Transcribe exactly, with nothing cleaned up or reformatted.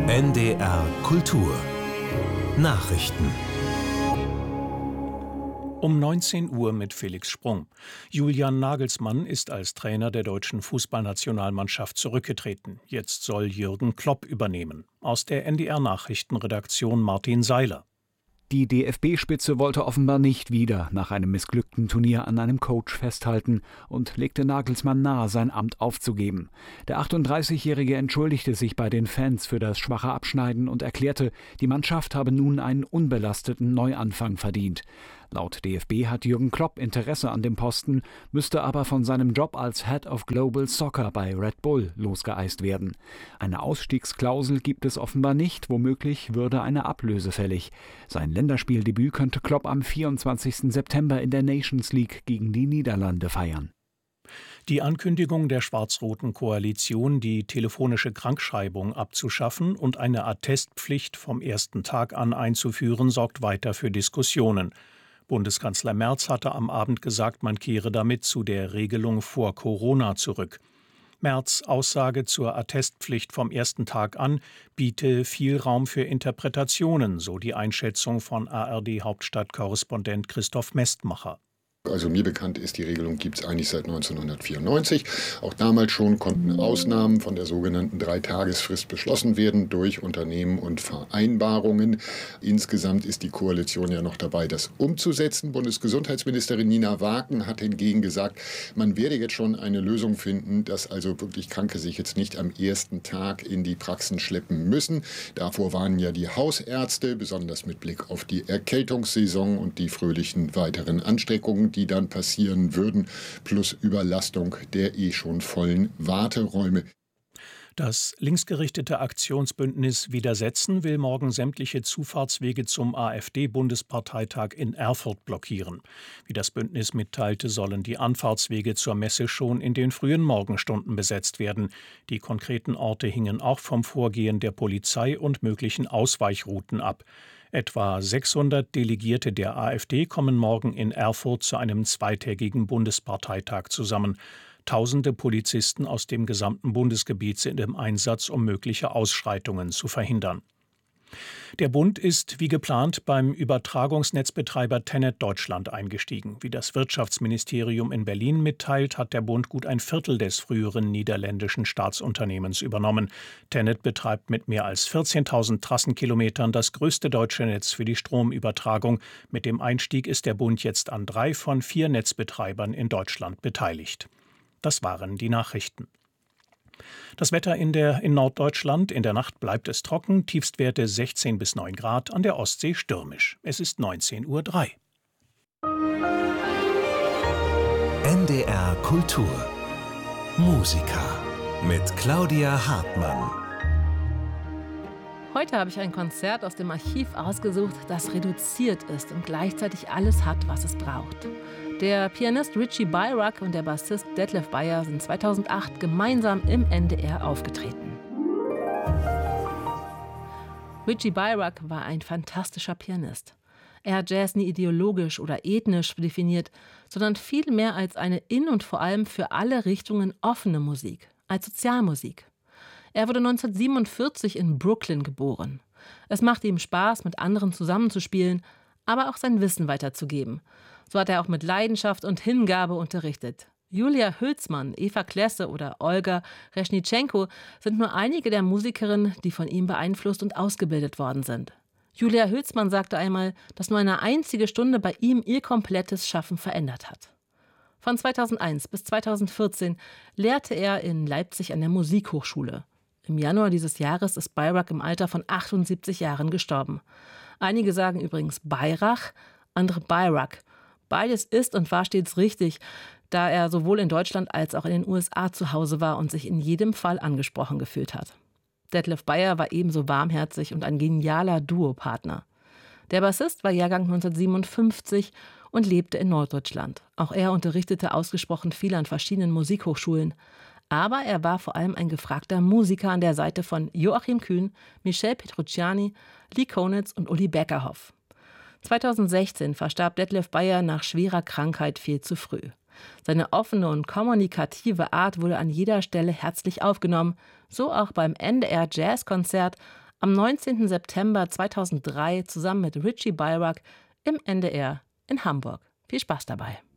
N D R Kultur Nachrichten. Um neunzehn Uhr mit Felix Sprung. Julian Nagelsmann ist als Trainer der deutschen Fußballnationalmannschaft zurückgetreten. Jetzt soll Jürgen Klopp übernehmen. Aus der N D R-Nachrichtenredaktion Martin Seiler. Die D F B-Spitze wollte offenbar nicht wieder nach einem missglückten Turnier an einem Coach festhalten und legte Nagelsmann nahe, sein Amt aufzugeben. Der achtunddreißigjährige entschuldigte sich bei den Fans für das schwache Abschneiden und erklärte, die Mannschaft habe nun einen unbelasteten Neuanfang verdient. Laut D F B hat Jürgen Klopp Interesse an dem Posten, müsste aber von seinem Job als Head of Global Soccer bei Red Bull losgeeist werden. Eine Ausstiegsklausel gibt es offenbar nicht, womöglich würde eine Ablöse fällig. Sein Länderspieldebüt könnte Klopp am vierundzwanzigsten September in der Nations League gegen die Niederlande feiern. Die Ankündigung der schwarz-roten Koalition, die telefonische Krankschreibung abzuschaffen und eine Attestpflicht vom ersten Tag an einzuführen, sorgt weiter für Diskussionen. Bundeskanzler Merz hatte am Abend gesagt, man kehre damit zu der Regelung vor Corona zurück. Merz' Aussage zur Attestpflicht vom ersten Tag an biete viel Raum für Interpretationen, so die Einschätzung von A R D-Hauptstadtkorrespondent Christoph Mestmacher. Also mir bekannt ist, die Regelung gibt es eigentlich seit neunzehnhundertvierundneunzig. Auch damals schon konnten Ausnahmen von der sogenannten Dreitagesfrist beschlossen werden durch Unternehmen und Vereinbarungen. Insgesamt ist die Koalition ja noch dabei, das umzusetzen. Bundesgesundheitsministerin Nina Waaken hat hingegen gesagt, man werde jetzt schon eine Lösung finden, dass also wirklich Kranke sich jetzt nicht am ersten Tag in die Praxen schleppen müssen. Davor warnen ja die Hausärzte, besonders mit Blick auf die Erkältungssaison und die fröhlichen weiteren Ansteckungen, die dann passieren würden, plus Überlastung der eh schon vollen Warteräume. Das linksgerichtete Aktionsbündnis Widersetzen will morgen sämtliche Zufahrtswege zum AfD-Bundesparteitag in Erfurt blockieren. Wie das Bündnis mitteilte, sollen die Anfahrtswege zur Messe schon in den frühen Morgenstunden besetzt werden. Die konkreten Orte hingen auch vom Vorgehen der Polizei und möglichen Ausweichrouten ab. Etwa sechshundert Delegierte der AfD kommen morgen in Erfurt zu einem zweitägigen Bundesparteitag zusammen. Tausende Polizisten aus dem gesamten Bundesgebiet sind im Einsatz, um mögliche Ausschreitungen zu verhindern. Der Bund ist wie geplant beim Übertragungsnetzbetreiber Tennet Deutschland eingestiegen. Wie das Wirtschaftsministerium in Berlin mitteilt, hat der Bund gut ein Viertel des früheren niederländischen Staatsunternehmens übernommen. Tennet betreibt mit mehr als vierzehntausend Trassenkilometern das größte deutsche Netz für die Stromübertragung. Mit dem Einstieg ist der Bund jetzt an drei von vier Netzbetreibern in Deutschland beteiligt. Das waren die Nachrichten. Das Wetter in, der, in Norddeutschland. In der Nacht bleibt es trocken, Tiefstwerte sechzehn bis neun Grad, an der Ostsee stürmisch. Es ist neunzehn Uhr drei. N D R Kultur Musiker mit Claudia Hartmann. Heute habe ich ein Konzert aus dem Archiv ausgesucht, das reduziert ist und gleichzeitig alles hat, was es braucht. Der Pianist Richie Beirach und der Bassist Detlef Beyer sind zweitausendacht gemeinsam im N D R aufgetreten. Richie Beirach war ein fantastischer Pianist. Er hat Jazz nie ideologisch oder ethnisch definiert, sondern viel mehr als eine in- und vor allem für alle Richtungen offene Musik, als Sozialmusik. Er wurde neunzehnhundertsiebenundvierzig in Brooklyn geboren. Es machte ihm Spaß, mit anderen zusammenzuspielen, aber auch sein Wissen weiterzugeben. So hat er auch mit Leidenschaft und Hingabe unterrichtet. Julia Hülsmann, Eva Klesse oder Olga Reschnitschenko sind nur einige der Musikerinnen, die von ihm beeinflusst und ausgebildet worden sind. Julia Hülsmann sagte einmal, dass nur eine einzige Stunde bei ihm ihr komplettes Schaffen verändert hat. Von zweitausendeins bis zweitausendvierzehn lehrte er in Leipzig an der Musikhochschule. Im Januar dieses Jahres ist Beirach im Alter von achtundsiebzig Jahren gestorben. Einige sagen übrigens Beirach, andere Beirach. Beides ist und war stets richtig, da er sowohl in Deutschland als auch in den U S A zu Hause war und sich in jedem Fall angesprochen gefühlt hat. Detlef Beyer war ebenso warmherzig und ein genialer Duopartner. Der Bassist war Jahrgang neunzehnhundertsiebenundfünfzig und lebte in Norddeutschland. Auch er unterrichtete ausgesprochen viel an verschiedenen Musikhochschulen. Aber er war vor allem ein gefragter Musiker an der Seite von Joachim Kühn, Michel Petrucciani, Lee Konitz und Uli Beckerhoff. zweitausendsechzehn verstarb Detlef Beyer nach schwerer Krankheit viel zu früh. Seine offene und kommunikative Art wurde an jeder Stelle herzlich aufgenommen, so auch beim N D R Jazzkonzert am neunzehnten September zweitausenddrei zusammen mit Richie Beirach im N D R in Hamburg. Viel Spaß dabei.